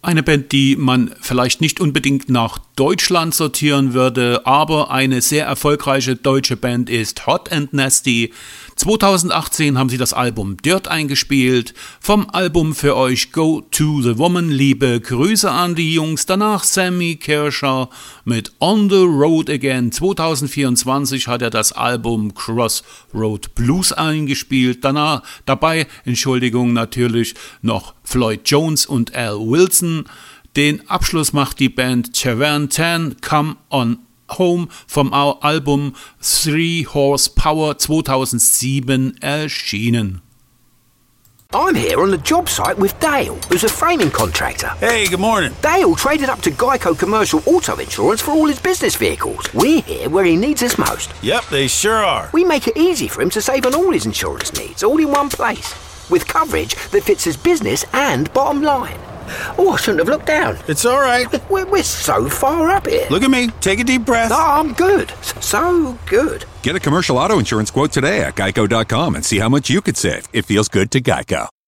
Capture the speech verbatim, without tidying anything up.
Eine Band, die man vielleicht nicht unbedingt nach Deutschland sortieren würde, aber eine sehr erfolgreiche deutsche Band ist Hot and Nasty. zweitausendachtzehn haben sie das Album Dirt eingespielt. Vom Album für euch Go to the Woman. Liebe Grüße an die Jungs. Danach Sammy Kirscher mit On the Road Again. zweitausendvierundzwanzig hat er das Album Crossroad Blues eingespielt. Danach dabei, Entschuldigung, natürlich noch Floyd Jones und Al Wilson. Den Abschluss macht die Band Cavern Tan, Come On Home vom Album Three Horsepower zweitausendsieben erschienen. I'm here on the job site with Dale, who's a framing contractor. Hey, good morning. Dale traded up to Geico Commercial Auto Insurance for all his business vehicles. We're here where he needs us most. Yep, they sure are. We make it easy for him to save on all his insurance needs, all in one place, with coverage that fits his business and bottom line. Oh, I shouldn't have looked down. It's all right. We're, we're so far up here. Look at me. Take a deep breath. Oh, I'm good. So good. Get a commercial auto insurance quote today at geico dot com and see how much you could save. It feels good to Geico.